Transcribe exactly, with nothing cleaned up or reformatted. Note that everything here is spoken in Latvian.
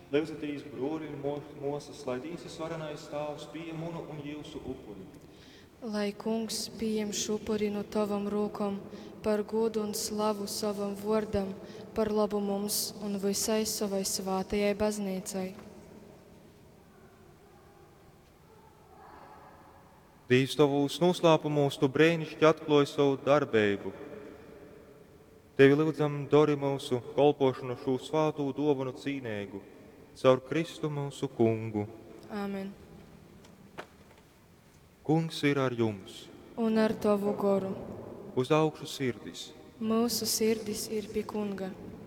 Levzatīs brūriņu mosas, lai tīsas varenais stāvs pieņemunu un jūsu upuri. Lai kungs pieņem šupuri no tavam rokam, par godu un slavu savam vordam, par labu mums un visai savai svātajai baznīcai. Dievs, tavus noslēpumus, tu brēnišķi atklāji savu darbību. Tevi lūdzam, dori mūsu kalpošanu šo svātu dāvanu cīnīgu, caur Kristu mūsu kungu. Āmen. Kungs ir ar jums. Un ar tavu goru. Uz augšu sirdis. Mūsu sirdis ir pie kunga.